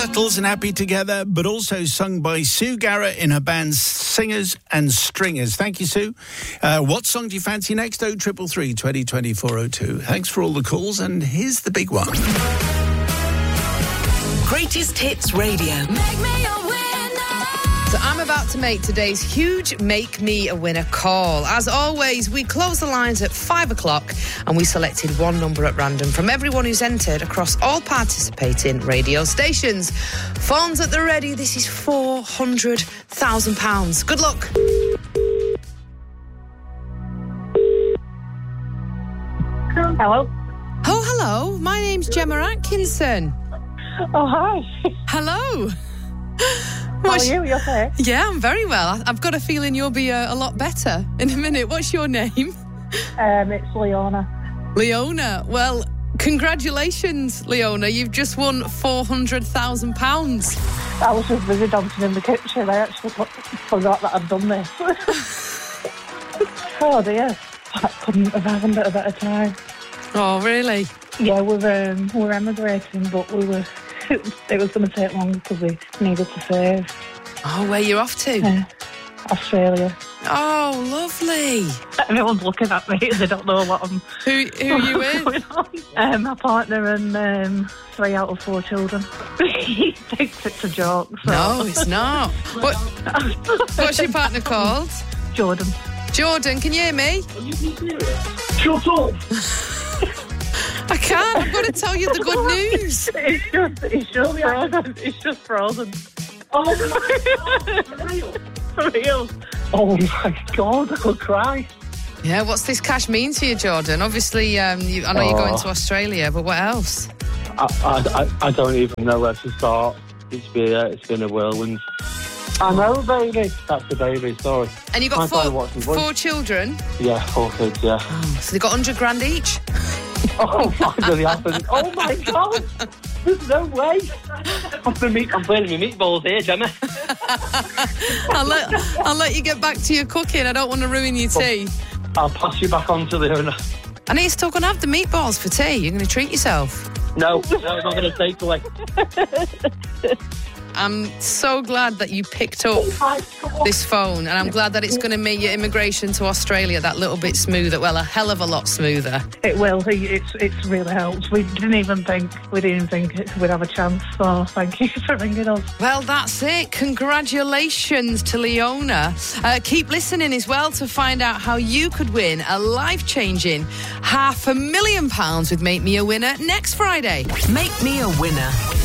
Turtles and Happy Together, but also sung by Sue Garrett in her band Singers and Stringers. Thank you, Sue. What song do you fancy next? 0333 2020 402. Thanks for all the calls, and here's the big one. Greatest Hits Radio. Make me a winner. So I'm about to make today's huge Make Me a Winner call. As always, we close the lines at 5 o'clock and we selected one number at random from everyone who's entered across all participating radio stations. Phones at the ready. This is £400,000. Good luck. Hello. Oh, hello. My name's Gemma Atkinson. Oh, hi. Hello. How are you? You okay? Yeah, I'm very well. I've got a feeling you'll be a lot better in a minute. What's your name? It's Leona. Leona. Well, congratulations, Leona. You've just won £400,000. I was just busy dancing in the kitchen. I actually forgot that I'd done this. Oh, dear. I couldn't have happened at a better time. Oh, really? Yeah, we're emigrating, but it was going to take longer because we needed to save. Oh, where are you off to? Australia. Oh, lovely. Everyone's looking at me. They don't know what I'm... Who are you with? My partner and 3 out of 4 children. He thinks it's a joke. So. No, it's not. What's your partner called? Jordan. Jordan, can you hear me? Are you serious? Shut up! I can't. I've got to tell you the good news. It's just frozen. Oh my God! For real? Oh my God! I could cry. Yeah, what's this cash mean to you, Jordan? Obviously, I know you're going to Australia, but what else? I don't even know where to start. It's been a whirlwind. I know, baby. That's the baby, sorry. And you got 4 children? Yeah, 4 kids, yeah. Oh, so they got 100 grand each? Oh, finally happened. Oh my God! There's no way. I'm playing my meatballs here, Gemma. I'll let you get back to your cooking. I don't want to ruin your tea. I'll pass you back on to the owner. And you're still going to have the meatballs for tea. You're going to treat yourself. No, I'm not going to take away. I'm so glad that you picked up this phone, and I'm glad that it's going to make your immigration to Australia that little bit smoother. Well, a hell of a lot smoother. It will. It's really helped. We didn't even think we'd have a chance. So thank you for ringing us. Well, that's it. Congratulations to Leona. Keep listening as well to find out how you could win a life-changing £500,000 with Make Me a Winner next Friday. Make Me a Winner.